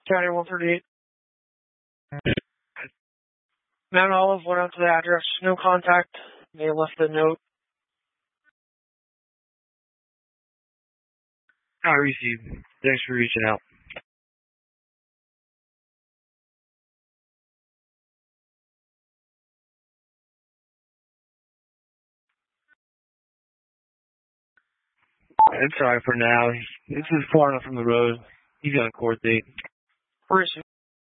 County 138. Mount Olive went out to the address. No contact. They left a note. I received. Thanks for reaching out. I'm sorry for now. This is far enough from the road. He's got a court date. Received.